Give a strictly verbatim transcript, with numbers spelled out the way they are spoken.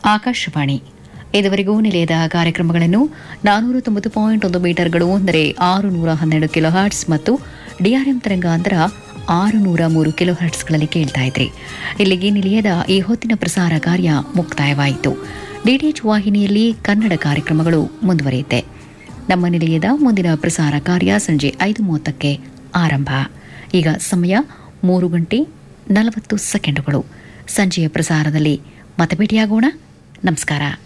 ಆಕಾಶವಾಣಿ ಇದುವರೆಗೂ ನಿಲಯದ ಕಾರ್ಯಕ್ರಮಗಳನ್ನು ನಾನೂರ ತೊಂಬತ್ತು ಪಾಯಿಂಟ್ ಒಂದು ಮೀಟರ್ಗಳು ಅಂದರೆ ಆರು ನೂರ ಹನ್ನೆರಡು ಕಿಲೋ ಹರ್ಟ್ಸ್ ಮತ್ತು ಡಿಆರ್ಎಂ ತರಂಗಾಂತರ ಆರು ನೂರ ಮೂರು ಕಿಲೋ ಹರ್ಟ್ಸ್ಗಳಲ್ಲಿ ಕೇಳ್ತಾ ಇದ್ರಿ. ಇಲ್ಲಿಗೆ ನಿಲಯದ ಈ ಹೊತ್ತಿನ ಪ್ರಸಾರ ಕಾರ್ಯ ಮುಕ್ತಾಯವಾಯಿತು. ಡಿಟಿಎಚ್ ವಾಹಿನಿಯಲ್ಲಿ ಕನ್ನಡ ಕಾರ್ಯಕ್ರಮಗಳು ಮುಂದುವರಿಯುತ್ತೆ. ನಮ್ಮ ನಿಲಯದ ಮುಂದಿನ ಪ್ರಸಾರ ಕಾರ್ಯ ಸಂಜೆ ಐದು ಮೂವತ್ತಕ್ಕೆ ಆರಂಭ. ಈಗ ಸಮಯ ಮೂರು ಗಂಟೆ ನಲವತ್ತು ಸೆಕೆಂಡುಗಳು. ಸಂಜೆಯ ಪ್ರಸಾರದಲ್ಲಿ ಮತ್ತೆ ಭೇಟಿಯಾಗೋಣ. ನಮಸ್ಕಾರ.